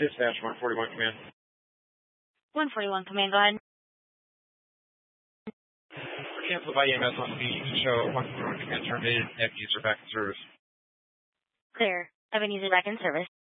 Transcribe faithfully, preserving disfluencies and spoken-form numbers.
Dispatch one forty-one command. one forty-one command, go ahead. Cancel by E M S on speed. Show one forty-one command terminated. Have user back in service. Clear. Have an user back in service.